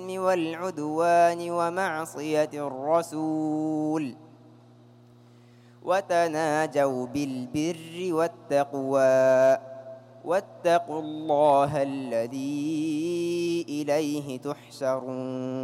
بالإثم والعدوان ومعصية الرسول وتناجوا بالبر والتقوى واتقوا الله الذي إليه تحشرون